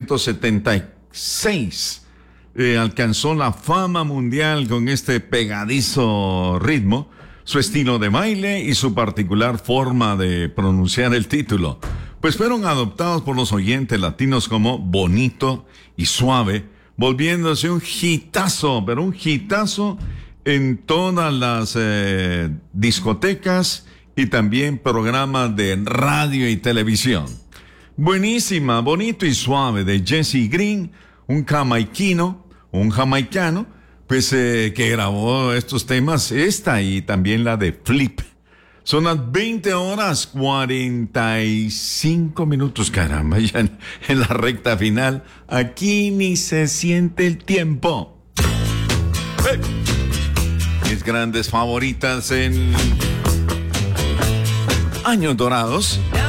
1976. Alcanzó la fama mundial con este pegadizo ritmo, su estilo de baile y su particular forma de pronunciar el título. Pues fueron adoptados por los oyentes latinos como Bonito y Suave, volviéndose un hitazo, pero un hitazo en todas las discotecas y también programas de radio y televisión. Buenísima, Bonito y Suave de Jesse Green, un jamaicano, pues que grabó estos temas, esta y también la de Flip. Son las 20:45, caramba, ya en la recta final. Aquí ni se siente el tiempo. ¡Hey! Mis grandes favoritas en Años Dorados.